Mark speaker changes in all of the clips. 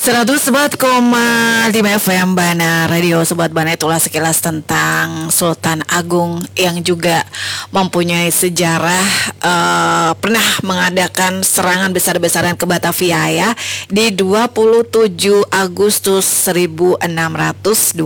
Speaker 1: 104,5 FM Bana Radio. Sobat Bana, itulah sekilas tentang Sultan Agung yang juga mempunyai sejarah pernah mengadakan serangan besar-besaran ke Batavia ya di 27 Agustus 1628.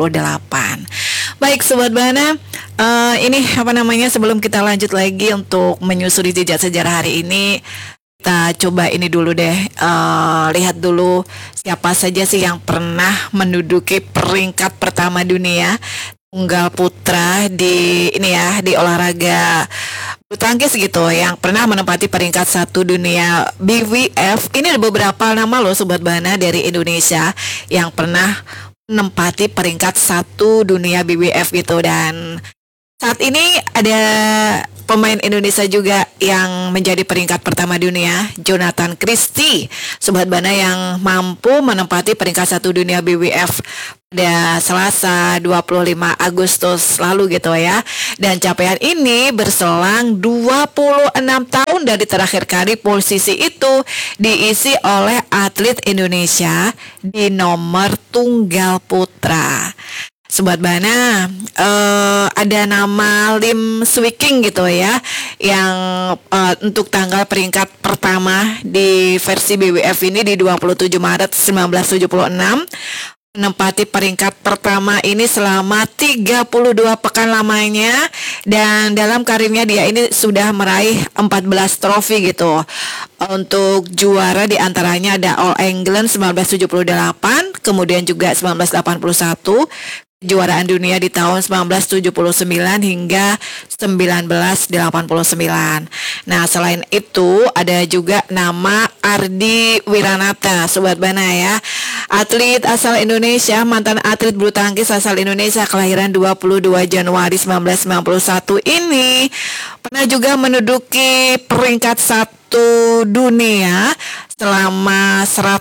Speaker 1: Baik Sobat Bana, ini sebelum kita lanjut lagi untuk menyusuri jejak sejarah hari ini, kita coba ini dulu deh, lihat dulu siapa saja sih yang pernah menduduki peringkat pertama dunia tunggal putra di olahraga bulu tangkis gitu, yang pernah menempati peringkat satu dunia BWF. Ini ada beberapa nama loh Sobat Bana dari Indonesia yang pernah menempati peringkat satu dunia BWF gitu. Dan saat ini ada pemain Indonesia juga yang menjadi peringkat pertama dunia, Jonathan Christie, Sobat Bana, yang mampu menempati peringkat satu dunia BWF pada Selasa 25 Agustus lalu gitu ya. Dan capaian ini berselang 26 tahun dari terakhir kali posisi itu diisi oleh atlet Indonesia di nomor tunggal putra. Sobat Bana, ada nama Lim Swicking gitu ya, yang untuk tanggal peringkat pertama di versi BWF ini di 27 Maret 1976 menempati peringkat pertama ini selama 32 pekan lamanya. Dan dalam karirnya dia ini sudah meraih 14 trofi gitu. Untuk juara diantaranya ada All England 1978, kemudian juga 1981, kejuaraan dunia di tahun 1979 hingga 1989. Nah, selain itu ada juga nama Ardi Wiranata, Sobat Bana ya. Atlet asal Indonesia, mantan atlet bulu tangkis asal Indonesia, kelahiran 22 Januari 1991 ini pernah juga menduduki peringkat satu dunia selama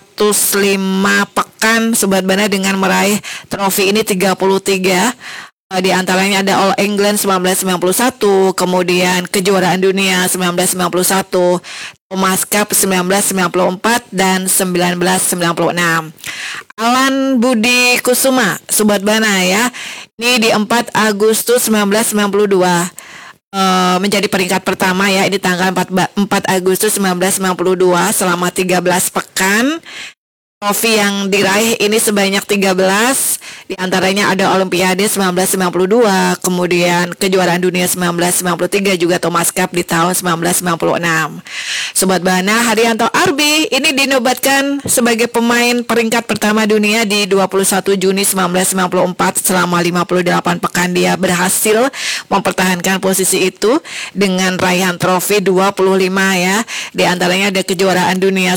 Speaker 1: 105 pekan Sobat Bana dengan meraih trofi ini 33. Di antaranya ada All England 1991, kemudian kejuaraan dunia 1991, Thomas Cup 1994 dan 1996. Alan Budi Kusuma, Sobat Bana ya, ini di 4 Agustus 1992 menjadi peringkat pertama ya, ini tanggal 4 Agustus 1992 selama 13 pekan. Trofi yang diraih ini sebanyak 13, di antaranya ada Olimpiade 1992, kemudian kejuaraan dunia 1993, juga Thomas Cup di tahun 1996. Sobat Bana, Haryanto Arbi ini dinobatkan sebagai pemain peringkat pertama dunia di 21 Juni 1994. Selama 58 pekan dia berhasil mempertahankan posisi itu dengan raihan trofi 25 ya. Di antaranya ada kejuaraan dunia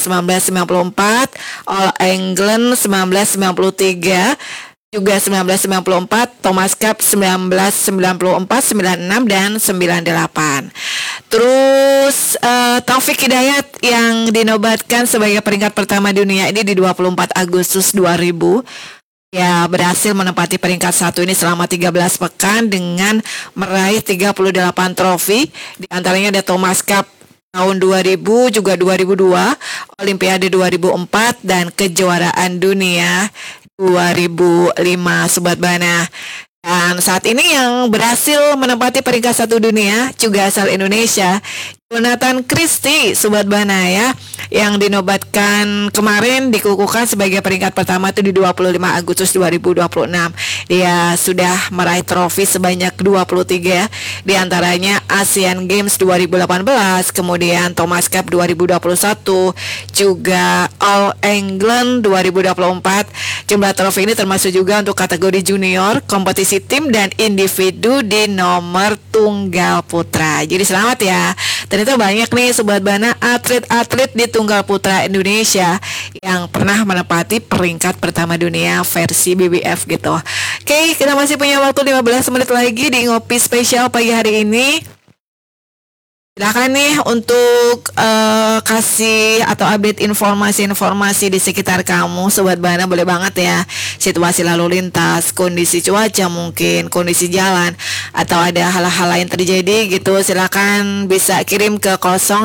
Speaker 1: 1994, All England 1993, juga 1994, Thomas Cup 1994, 96 dan 98. Terus Taufik Hidayat yang dinobatkan sebagai peringkat pertama dunia ini di 24 Agustus 2000. Ya, berhasil menempati peringkat satu ini selama 13 pekan dengan meraih 38 trofi. Di antaranya ada Thomas Cup tahun 2000, juga 2002, Olimpiade 2004, dan kejuaraan dunia 2005, Sobat Bana. Dan saat ini yang berhasil menempati peringkat satu dunia juga asal Indonesia, Jonathan Christie, Sobat Bana ya, yang dinobatkan kemarin dikukuhkan sebagai peringkat pertama itu di 25 Agustus 2026. Dia sudah meraih trofi sebanyak 23, di antaranya Asian Games 2018, kemudian Thomas Cup 2021, juga All England 2024. Jumlah trofi ini termasuk juga untuk kategori junior, kompetisi tim dan individu di nomor tunggal putra. Jadi selamat ya. Ternyata banyak nih Sobat Bana atlet-atlet di tunggal putra Indonesia yang pernah menempati peringkat pertama dunia versi BWF gitu. Oke, kita masih punya waktu 15 menit lagi di Ngopi Spesial pagi hari ini. Silakan nih untuk kasih atau update informasi-informasi di sekitar kamu, Sobat Bana, boleh banget ya. Situasi lalu lintas, kondisi cuaca mungkin, kondisi jalan, atau ada hal-hal lain terjadi gitu. Silakan bisa kirim ke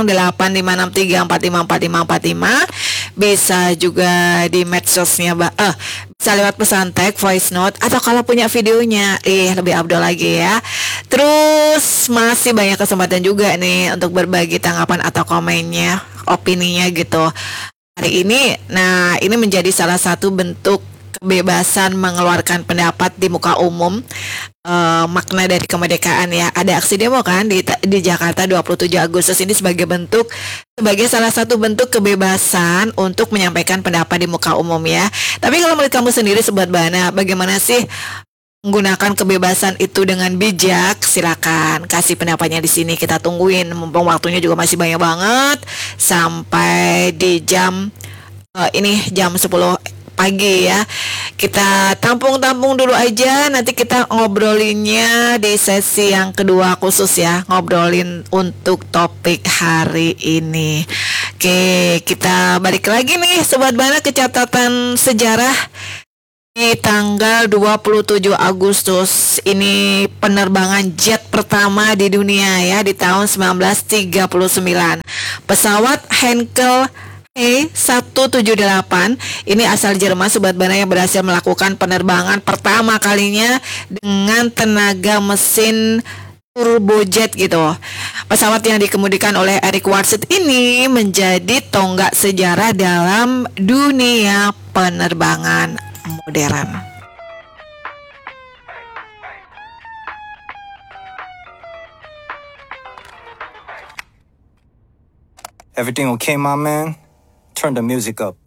Speaker 1: 085634545455. Bisa juga di medsosnya, bisa lewat pesan tag, voice note, atau kalau punya videonya, lebih abdol lagi ya. Terus masih banyak kesempatan juga nih untuk berbagi tanggapan atau komennya, opininya gitu. Hari ini, nah ini menjadi salah satu bentuk kebebasan mengeluarkan pendapat di muka umum. Makna dari kemerdekaan ya. Ada aksi demo kan di Jakarta 27 Agustus ini sebagai salah satu bentuk kebebasan untuk menyampaikan pendapat di muka umum ya. Tapi kalau menurut kamu sendiri Sobat Bana, bagaimana sih menggunakan kebebasan itu dengan bijak? Silakan kasih pendapatnya di sini, kita tungguin. Mumpung waktunya juga masih banyak banget sampai di ini jam 10 pagi ya. Kita tampung-tampung dulu aja, nanti kita ngobrolinnya di sesi yang kedua khusus ya, ngobrolin untuk topik hari ini. Oke, kita balik lagi nih Sobat Bana ke catatan sejarah. Di tanggal 27 Agustus ini penerbangan jet pertama di dunia ya, di tahun 1939. Pesawat Heinkel E178 ini asal Jerman Sobat Bana, yang berhasil melakukan penerbangan pertama kalinya dengan tenaga mesin turbojet gitu. Pesawat yang dikemudikan oleh Eric Warset ini menjadi tonggak sejarah dalam dunia penerbangan modern.
Speaker 2: Everything okay, my man? Turn the music up.